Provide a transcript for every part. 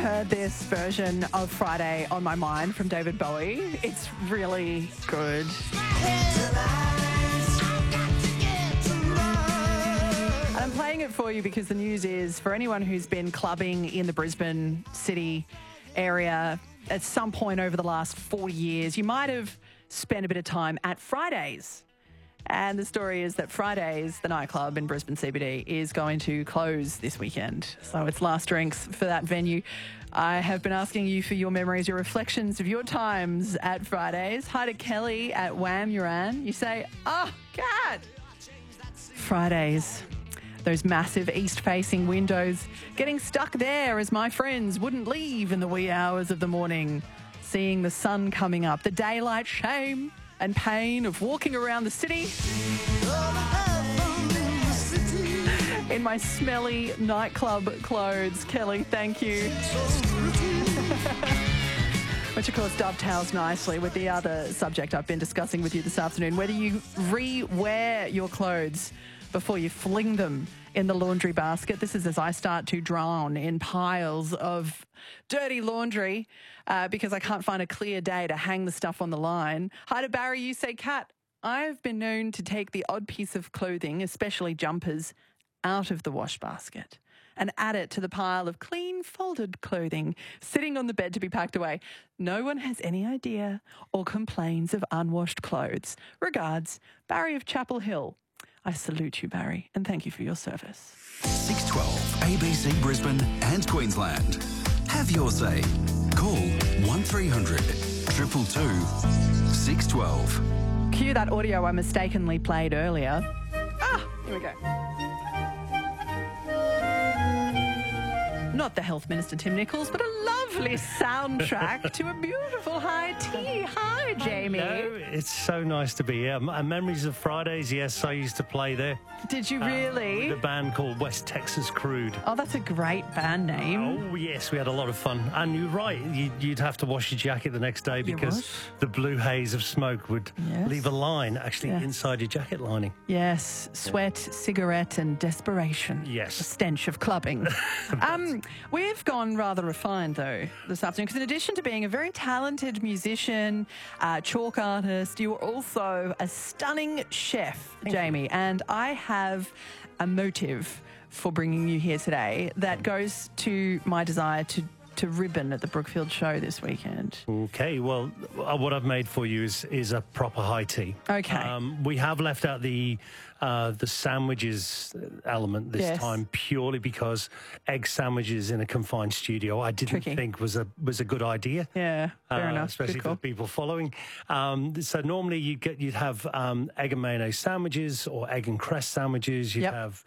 heard this version of Friday on My Mind from David Bowie. It's really good. And I'm playing it for you because the news is, for anyone who's been clubbing in the Brisbane city area at some point over the last 40 years, you might have spent a bit of time at Fridays. And the story is that Fridays, the nightclub in Brisbane CBD, is going to close this weekend. So it's last drinks for that venue. I have been asking you for your memories, your reflections of your times at Fridays. Hi to Kelly at Wham Uran. You say, oh, God, Fridays. Those massive east-facing windows, getting stuck there as my friends wouldn't leave in the wee hours of the morning, seeing the sun coming up, the daylight shame and pain of walking around the city in my smelly nightclub clothes. Kelly, thank you. Which, of course, dovetails nicely with the other subject I've been discussing with you this afternoon, whether you re-wear your clothes before you fling them in the laundry basket. This is as I start to drown in piles of dirty laundry because I can't find a clear day to hang the stuff on the line. Hi to Barry, you say, Kat, I've been known to take the odd piece of clothing, especially jumpers, out of the wash basket and add it to the pile of clean folded clothing sitting on the bed to be packed away. No one has any idea or complains of unwashed clothes. Regards, Barry of Chapel Hill. I salute you, Barry, and thank you for your service. 612 ABC Brisbane and Queensland. Have your say. Call 1300 222 612. Cue that audio I mistakenly played earlier. Here we go. Not the Health Minister, Tim Nichols, but a lovely soundtrack to a beautiful high tea. Hi, Jamie. It's so nice to be here. Memories of Fridays, yes, I used to play there. Did you really? With a band called West Texas Crude. Oh, that's a great band name. Oh, yes, we had a lot of fun. And you're right, you'd have to wash your jacket the next day because the blue haze of smoke would leave a line actually inside your jacket lining. Yes, sweat, cigarette and desperation. Yes. The stench of clubbing. We've gone rather refined, though, this afternoon, because in addition to being a very talented musician, chalk artist, you are also a stunning chef, Jamie. And I have a motive for bringing you here today that goes to my desire to ribbon at the Brookfield show this weekend. Okay, well, what I've made for you is a proper high tea. Okay. We have left out the sandwiches element this time purely because egg sandwiches in a confined studio I didn't think was a good idea. Yeah, fair enough. Especially for people following. So normally you'd have egg and mayonnaise sandwiches or egg and cress sandwiches. You'd have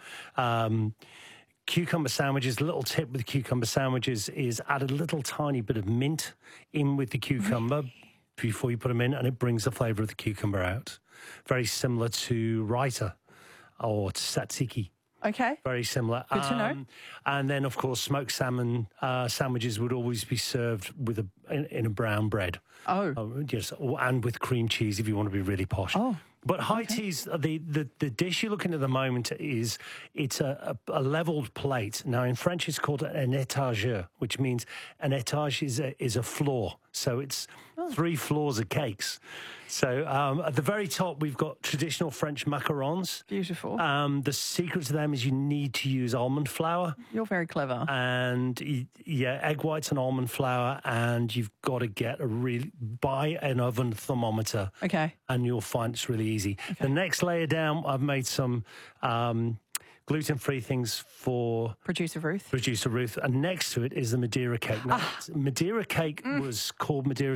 cucumber sandwiches. The little tip with cucumber sandwiches is add a little tiny bit of mint in with the cucumber before you put them in, and it brings the flavour of the cucumber out. Very similar to raita or to tzatziki. Okay. Very similar. Good to know. And then, of course, smoked salmon sandwiches would always be served with in a brown bread. Oh. Yes, and with cream cheese if you want to be really posh. Oh. But high teas, the dish you're looking at the moment it's a levelled plate. Now, in French, it's called an étagère, which means an étage is a floor. So it's 3 floors of cakes. So at the very top, we've got traditional French macarons. Beautiful. The secret to them is you need to use almond flour. You're very clever. And, egg whites and almond flour, and you've got to buy an oven thermometer. Okay. And you'll find it's really easy. Okay. The next layer down, I've made some gluten-free things for Producer Ruth. And next to it is the Madeira cake. Now, Madeira cake was called Madeira